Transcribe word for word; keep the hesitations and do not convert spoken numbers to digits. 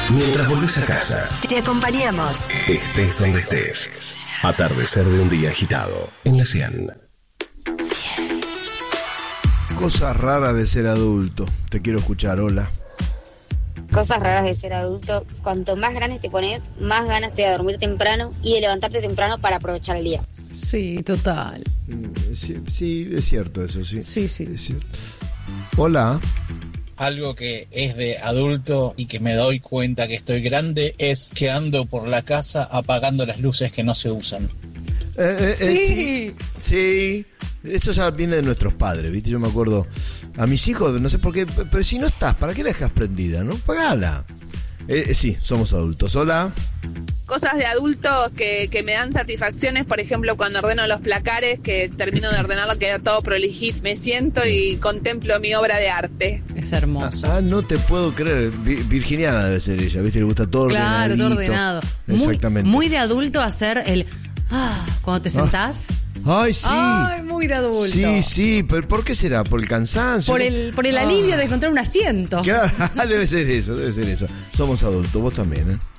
Mientras volvés a casa, te acompañamos. Estés donde estés. Atardecer de un día agitado en la cien. Cosas raras de ser adulto. Te quiero escuchar, hola. Cosas raras de ser adulto. Cuanto más grande te pones, más ganas te da de dormir temprano y de levantarte temprano para aprovechar el día. Sí, total. Sí, sí, es cierto eso, sí. Sí, sí. Es cierto. Hola. Algo que es de adulto y que me doy cuenta que estoy grande es que ando por la casa apagando las luces que no se usan. Eh, eh, eh, Sí. sí, sí. Eso ya viene de nuestros padres, ¿viste? Yo me acuerdo a mis hijos, no sé por qué, pero si no estás, ¿para qué la dejas prendida, no? Pagala. Eh, eh, sí, somos adultos. Hola. Cosas de adultos que, que me dan satisfacciones, por ejemplo, cuando ordeno los placares, que termino de ordenarlo, queda todo prolijito, me siento y contemplo mi obra de arte. Es hermoso. Ah, no te puedo creer. Vi- Virginiana debe ser ella, ¿viste? Le gusta todo Claro, todo ordenadito. ordenado. Muy, Exactamente. muy de adulto hacer el... Ah, cuando te sentás. Ay, sí. Ay, muy de adulto. Sí, sí, pero ¿por qué será? ¿Por el cansancio? Por el, por el Ah. alivio de encontrar un asiento. Claro, debe ser eso, debe ser eso. Somos adultos, vos también, ¿eh?